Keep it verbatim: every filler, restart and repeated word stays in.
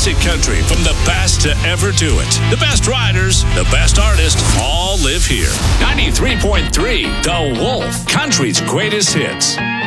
classic country from the best to ever do it. The best riders, the best artists, all live here. ninety-three point three The Wolf, country's greatest hits.